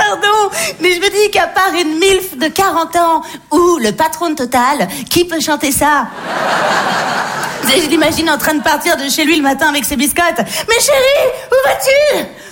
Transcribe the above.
pardon, mais je me dis qu'à part une milf de 40 ans ou le patron de Total, qui peut chanter ça? Je l'imagine en train de partir de chez lui le matin avec ses biscottes. Mais chérie, où vas-tu?